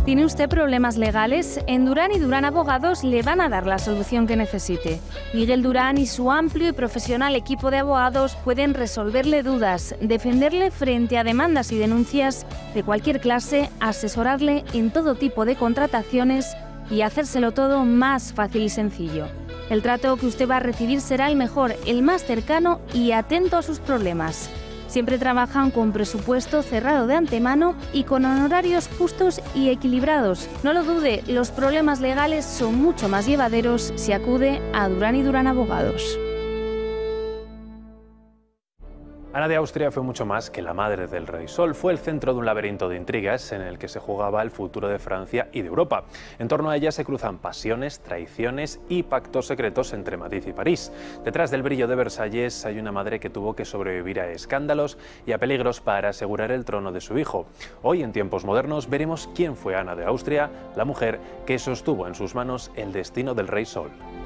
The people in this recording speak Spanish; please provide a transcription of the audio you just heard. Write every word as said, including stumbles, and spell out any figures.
¿Tiene usted problemas legales? En Durán y Durán Abogados le van a dar la solución que necesite. Miguel Durán y su amplio y profesional equipo de abogados pueden resolverle dudas, defenderle frente a demandas y denuncias de cualquier clase, asesorarle en todo tipo de contrataciones y hacérselo todo más fácil y sencillo. El trato que usted va a recibir será el mejor, el más cercano y atento a sus problemas. Siempre trabajan con presupuesto cerrado de antemano y con honorarios justos y equilibrados. No lo dude, los problemas legales son mucho más llevaderos si acude a Durán y Durán Abogados. Ana de Austria fue mucho más que la madre del rey Sol. Fue el centro de un laberinto de intrigas en el que se jugaba el futuro de Francia y de Europa. En torno a ella se cruzan pasiones, traiciones y pactos secretos entre Madrid y París. Detrás del brillo de Versalles hay una madre que tuvo que sobrevivir a escándalos y a peligros para asegurar el trono de su hijo. Hoy, en tiempos modernos, veremos quién fue Ana de Austria, la mujer que sostuvo en sus manos el destino del rey Sol.